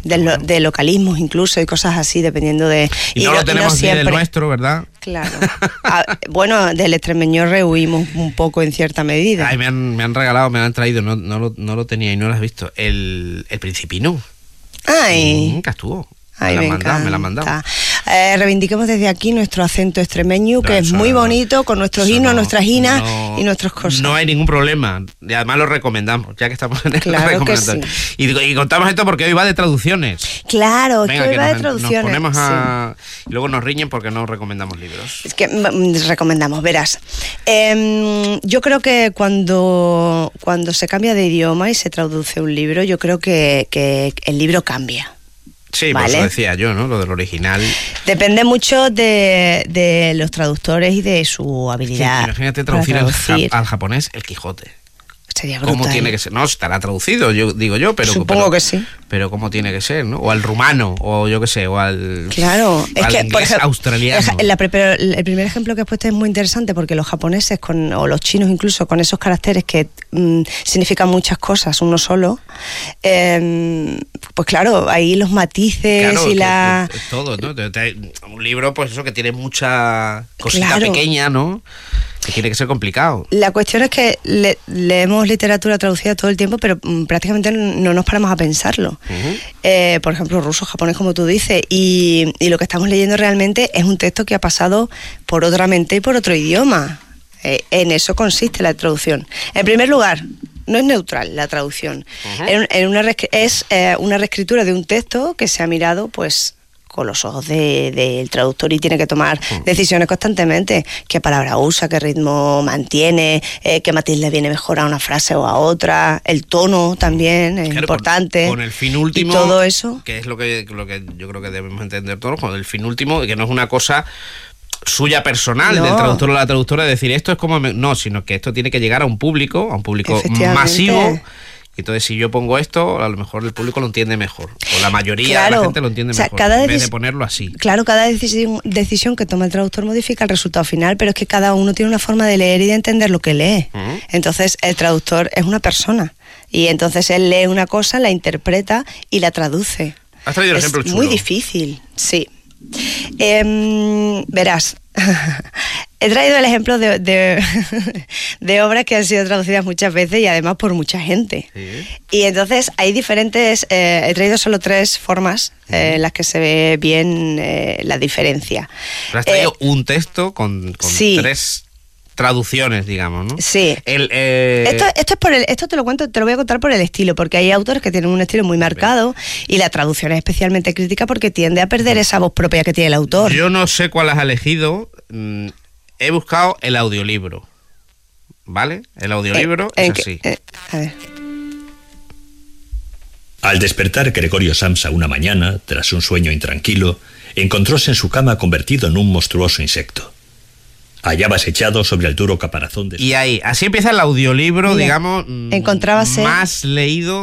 de localismos incluso y cosas así, dependiendo de... Y no lo tenemos ni del nuestro, ¿verdad? Claro. Bueno, del extremeño rehuimos un poco en cierta medida. Ay, me han regalado, me han traído, no lo tenía y no lo has visto, el Principino. Ay. Nunca estuvo. Ay, me la han mandado. Reivindiquemos desde aquí nuestro acento extremeño, que es muy bonito, con nuestros himnos, nuestras ginas y nuestras cosas. No hay ningún problema, y además lo recomendamos, ya que estamos en el recomendatorio. Sí. Y contamos esto porque hoy va de traducciones. Claro, venga, que hoy va de traducciones. Nos ponemos y luego nos riñen porque no recomendamos libros. Es que recomendamos, verás. Yo creo que cuando se cambia de idioma y se traduce un libro, yo creo que el libro cambia. Sí, ¿vale? Por eso decía yo, ¿no? Lo del original. Depende mucho de los traductores y de su habilidad. Sí, imagínate traducir al japonés el Quijote. Sería brutal. ¿Cómo tiene que ser? No, estará traducido, digo yo, pero... Supongo que sí. Pero ¿cómo tiene que ser, no? O al rumano, o yo qué sé, o al... Claro, es que, inglés, por ejemplo, australiano. El primer ejemplo que has puesto es muy interesante porque los japoneses, o los chinos incluso, con esos caracteres que significan muchas cosas, uno solo, pues claro, ahí los matices y la... Todo, ¿no? Un libro, pues eso, que tiene mucha cosita pequeña, ¿no? Que tiene que ser complicado. La cuestión es que leemos literatura traducida todo el tiempo, pero prácticamente no nos paramos a pensarlo. Uh-huh. Por ejemplo, ruso, japonés, como tú dices, y lo que estamos leyendo realmente es un texto que ha pasado por otra mente y por otro idioma. En eso consiste la traducción. En primer lugar, no es neutral la traducción. Uh-huh. Es una reescritura de un texto que se ha mirado, pues, con los ojos del traductor y tiene que tomar decisiones constantemente. ¿Qué palabra usa? ¿Qué ritmo mantiene? ¿Qué matiz le viene mejor a una frase o a otra? El tono también es importante. Con el fin último. Y todo eso. Que es lo que yo creo que debemos entender todos. Con el fin último, que no es una cosa suya personal, del traductor o la traductora, de decir esto es como... No, sino que esto tiene que llegar a un público masivo. Entonces, si yo pongo esto, a lo mejor el público lo entiende mejor. O la mayoría de la gente lo entiende mejor, en vez de ponerlo así. Claro, cada decisión que toma el traductor modifica el resultado final, pero es que cada uno tiene una forma de leer y de entender lo que lee. Uh-huh. Entonces, el traductor es una persona. Y entonces él lee una cosa, la interpreta y la traduce. ¿Has traído el ejemplo chulo? Es muy difícil, sí. Verás... He traído el ejemplo de obras que han sido traducidas muchas veces y además por mucha gente. ¿Sí? Y entonces hay diferentes... he traído solo 3 formas en las que se ve bien la diferencia. Pero has traído un texto con sí. 3 traducciones, digamos, ¿no? Sí. Esto te lo voy a contar por el estilo, porque hay autores que tienen un estilo muy marcado y la traducción es especialmente crítica porque tiende a perder esa voz propia que tiene el autor. Yo no sé cuál has elegido. He buscado el audiolibro, ¿vale? El audiolibro es así. A ver. Al despertar Gregorio Samsa una mañana, tras un sueño intranquilo, encontróse en su cama convertido en un monstruoso insecto. Hallábase echado sobre el duro caparazón de... Y ahí, así empieza el audiolibro, mira, digamos, más leído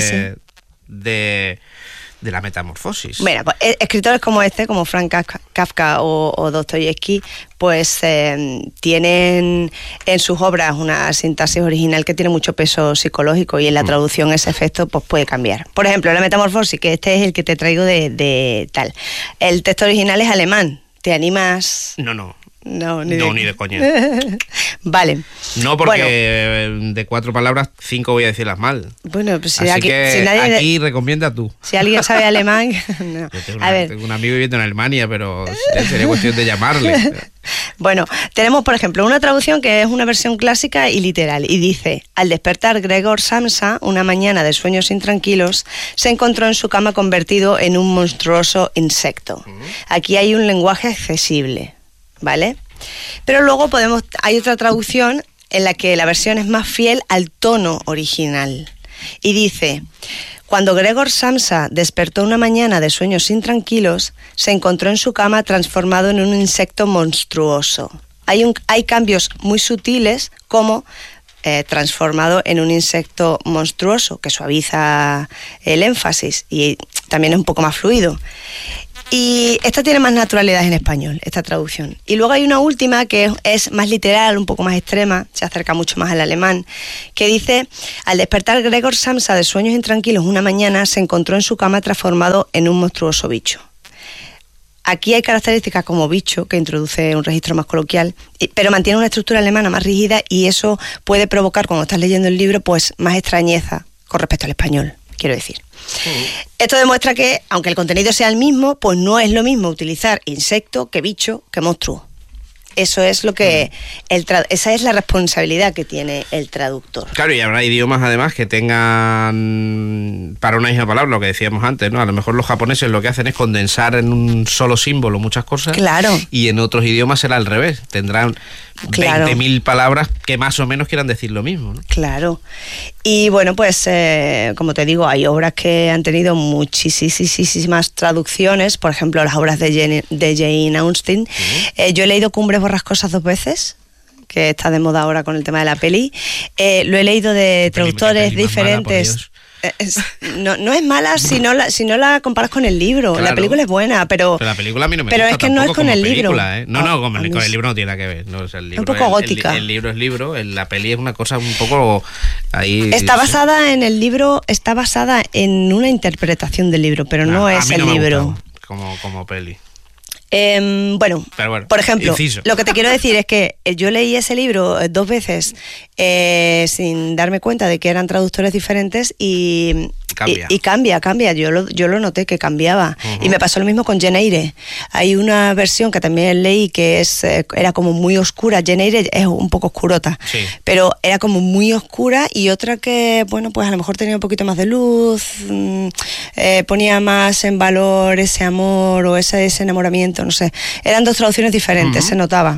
de la Metamorfosis. Bueno, pues escritores como como Frank Kafka o Dostoyevsky, pues tienen en sus obras una sintaxis original que tiene mucho peso psicológico y en la traducción ese efecto pues puede cambiar. Por ejemplo, la Metamorfosis, que este es el que te traigo de tal. El texto original es alemán. ¿Te animas? No, ni de coña. Vale. No, porque de 4 palabras, 5 voy a decirlas mal. Bueno, pues así que aquí recomienda tú. Si alguien sabe alemán... No. Tengo un amigo viviendo en Alemania, pero sería cuestión de llamarle. Bueno, tenemos, por ejemplo, una traducción que es una versión clásica y literal. Y dice: al despertar Gregor Samsa, una mañana de sueños intranquilos, se encontró en su cama convertido en un monstruoso insecto. Aquí hay un lenguaje accesible, ¿vale? Pero luego hay otra traducción en la que la versión es más fiel al tono original. Y dice: cuando Gregor Samsa despertó una mañana de sueños intranquilos, se encontró en su cama transformado en un insecto monstruoso. Hay cambios muy sutiles como transformado en un insecto monstruoso, que suaviza el énfasis y también es un poco más fluido. Y esta tiene más naturalidad en español, esta traducción. Y luego hay una última que es más literal, un poco más extrema, se acerca mucho más al alemán, que dice: al despertar Gregor Samsa de sueños intranquilos una mañana, se encontró en su cama transformado en un monstruoso bicho. Aquí hay características como bicho, que introduce un registro más coloquial, pero mantiene una estructura alemana más rígida, y eso puede provocar, cuando estás leyendo el libro, pues más extrañeza con respecto al español, quiero decir. Esto demuestra que, aunque el contenido sea el mismo, pues no es lo mismo utilizar insecto que bicho que monstruo. Eso es lo que esa es la responsabilidad que tiene el traductor. Claro, y habrá idiomas además que tengan para una misma palabra, lo que decíamos antes, ¿no? A lo mejor los japoneses lo que hacen es condensar en un solo símbolo muchas cosas. Claro. Y en otros idiomas será al revés. Tendrán 20.000 palabras que más o menos quieran decir lo mismo, ¿no? Claro. Y bueno, pues como te digo, hay obras que han tenido muchísimas traducciones. Por ejemplo, las obras de Jane Austen. Yo he leído Cumbres borrascosas 2 veces, que está de moda ahora con el tema de la peli. Lo he leído de traductores diferentes. No es mala si no la comparas con el libro. Claro. La película es buena, pero la película a mí no me pero gusta. Es que no es con el película, libro. No, con el libro no tiene nada que ver. No, o sea, el libro, un poco gótica. El libro es libro, la peli es una cosa un poco ahí. Está basada en el libro, está basada en una interpretación del libro, pero no es el libro. Como peli. Bueno, por ejemplo, inciso. Lo que te quiero decir es que yo leí ese libro 2 veces sin darme cuenta de que eran traductores diferentes y cambia. Yo lo noté que cambiaba. Y me pasó lo mismo con Jane Eyre. Hay una versión que también leí que era como muy oscura. Jane Eyre es un poco oscurota, sí, pero era como muy oscura, y otra que, bueno, pues a lo mejor tenía un poquito más de luz, ponía más en valor ese amor o ese enamoramiento, no sé. Eran 2 traducciones diferentes, se notaba.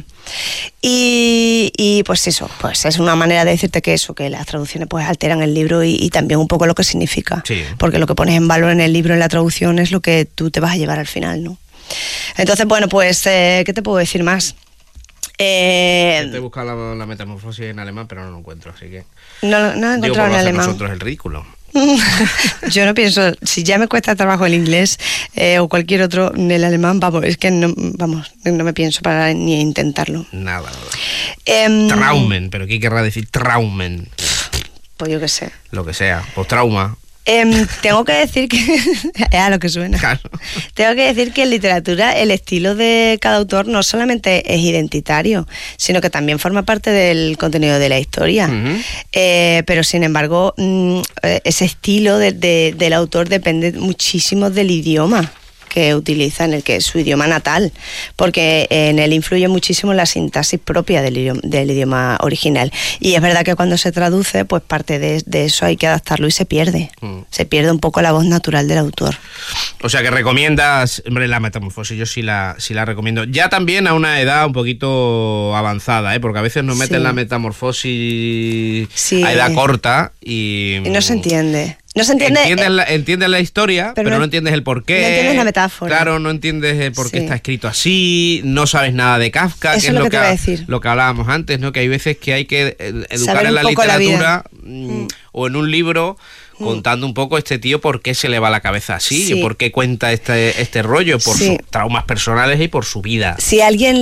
Y pues eso, pues es una manera de decirte que las traducciones pues alteran el libro y también un poco lo que significa. Sí. Porque lo que pones en valor en el libro, en la traducción, es lo que tú te vas a llevar al final, ¿no? Entonces, bueno, pues, ¿qué te puedo decir más? He buscado la metamorfosis en alemán, pero no lo encuentro, así que... No he encontrado en alemán. Nosotros el ridículo. Yo no pienso, si ya me cuesta trabajo el inglés o cualquier otro, el alemán, es que no me pienso para ni intentarlo. Nada. Traumen, pero ¿qué querrá decir traumen? Pues yo qué sé. Lo que sea, pues trauma. Tengo que decir que es a lo que suena. Claro. Tengo que decir que en literatura el estilo de cada autor no solamente es identitario, sino que también forma parte del contenido de la historia. Pero sin embargo, ese estilo del autor depende muchísimo del idioma que utiliza, en el que es su idioma natal, porque en él influye muchísimo la sintaxis propia del idioma original. Y es verdad que cuando se traduce, pues parte de eso hay que adaptarlo y se pierde. Se pierde un poco la voz natural del autor. O sea que recomiendas, hombre, la metamorfosis, yo sí la recomiendo. Ya también a una edad un poquito avanzada, porque a veces nos meten la metamorfosis a edad corta y no se entiende. No se entiende. Entiendes la historia, pero no entiendes el porqué. No entiendes la metáfora. Claro, no entiendes el por qué está escrito así, no sabes nada de Kafka, eso que es lo te voy a decir. Lo que hablábamos antes, ¿no? Que hay veces que hay que educar saber en la literatura la o en un libro, contando un poco este tío por qué se le va la cabeza así, y por qué cuenta este rollo, por sus traumas personales y por su vida. Si alguien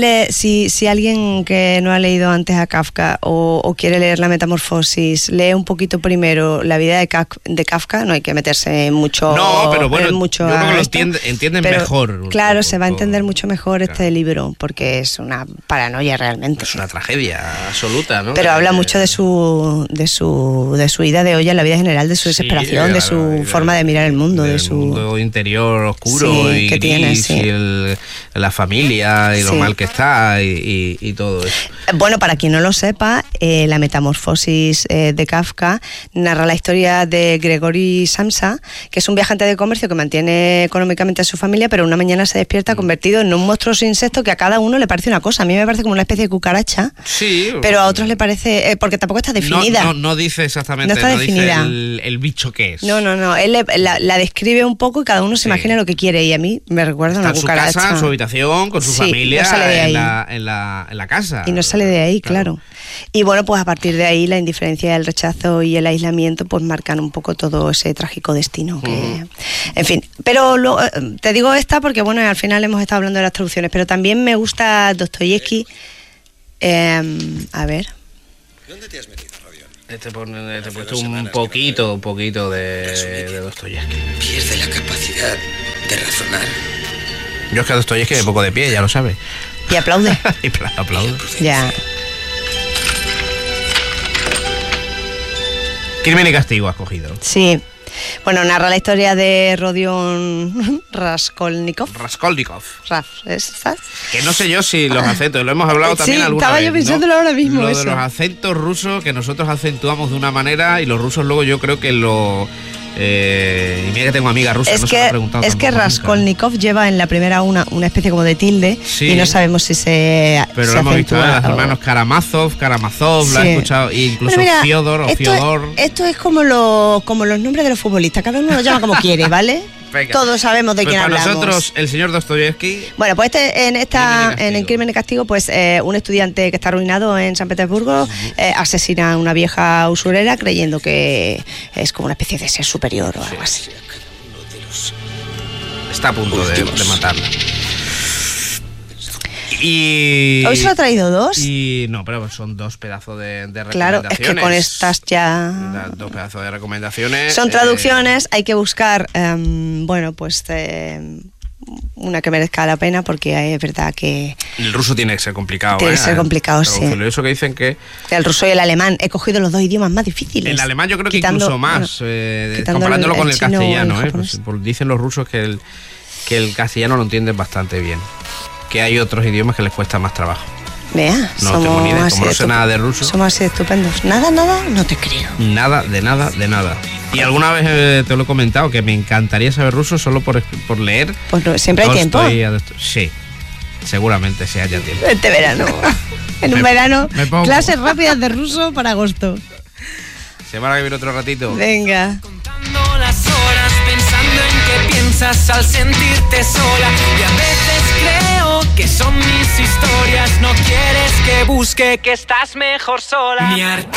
que no ha leído antes a Kafka o quiere leer la metamorfosis, lee un poquito primero la vida de Kafka, no hay que meterse mucho. No, pero bueno, yo creo que lo entienden mejor. Claro, se va a entender mucho mejor este libro, porque es una paranoia realmente. Es una tragedia absoluta, ¿no? Pero habla mucho de su ida de olla en la vida general, de su desesperación, de su forma de mirar el mundo, de su mundo interior oscuro y que gris, tiene, y la familia y lo mal que está y todo eso. Bueno, para quien no lo sepa, la metamorfosis de Kafka narra la historia de Gregory Samsa, que es un viajante de comercio que mantiene económicamente a su familia, pero una mañana se despierta convertido en un monstruoso insecto que a cada uno le parece una cosa. A mí me parece como una especie de cucaracha, pero a otros le parece, porque tampoco está definida. No dice exactamente, no está definida. Dice el bicho dicho qué es. No. Él la describe un poco y cada uno se imagina lo que quiere. Y a mí me recuerda una cucaracha. Está en su casa, en su habitación, con su familia, no sale de ahí. En la casa. Y no sale de ahí, claro. Y bueno, pues a partir de ahí la indiferencia, el rechazo y el aislamiento pues marcan un poco todo ese trágico destino. En fin, pero te digo esta porque bueno, al final hemos estado hablando de las traducciones, pero también me gusta Dostoyevski. A ver. ¿Dónde te has metido, Rodion? Te he puesto un poquito de Dostoyevski. Pierde la capacidad de razonar. Yo es que a Dostoyevski me pongo de pie, ya lo sabes. Y aplaude. Y aplaude. Ya. Crimen y castigo has cogido. Sí. Bueno, narra la historia de Rodion Raskolnikov. ¿Sabes? Que no sé yo si los acentos, lo hemos hablado también alguna vez. Sí, estaba yo pensándolo ahora mismo. Lo de los acentos rusos, que nosotros acentuamos de una manera y los rusos luego yo creo que y mira que tengo amigas rusas, no se lo he preguntado. Es que Raskolnikov lleva en la primera una especie como de tilde, sí, y no sabemos si se pero se lo hemos visto, los hermanos Karamazov, sí, lo he escuchado, e incluso mira, Fiodor. Esto es como los nombres de los futbolistas, cada uno lo llama como quiere, ¿vale? Venga. Todos sabemos de quién para hablamos. Nosotros, el señor Dostoyevski. Bueno, pues en el Crimen y Castigo, pues un estudiante que está arruinado en San Petersburgo asesina a una vieja usurera creyendo que es como una especie de ser superior o algo así. Está a punto de matarla. Y ¿hoy se lo ha traído dos? Y no, pero son dos pedazos de recomendaciones. Claro, es que con estas ya... Dos pedazos de recomendaciones. Son traducciones, hay que buscar, una que merezca la pena, porque es verdad que... El ruso tiene que ser complicado. Tiene que ser complicado, sí. Eso que dicen que... El ruso y el alemán, he cogido los dos idiomas más difíciles. El alemán yo creo que incluso más, comparándolo con el castellano. Pues dicen los rusos que el castellano lo entienden bastante bien. Que hay otros idiomas que les cuesta más trabajo. Vea, no tengo ni idea, como no sé nada de ruso. Somos así estupendos. Nada, no te creo. Nada. Y alguna vez te lo he comentado, que me encantaría saber ruso solo por leer. Pues no, siempre hay tiempo. Sí, seguramente sí haya tiempo. Este verano. En un verano, clases rápidas de ruso para agosto. Semana que viene otro ratito. Venga. Contando las horas, pensando en qué piensas al sentirte sola. Y a veces creo que son mis historias. No quieres que busque, que estás mejor sola.